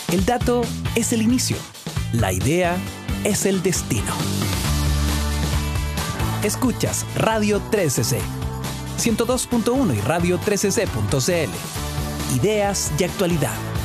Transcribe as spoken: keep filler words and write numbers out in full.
El dato es el inicio. La idea es el destino. Escuchas Radio trece ce, ciento dos punto uno y radio trece ce punto ce ele. Ideas y actualidad.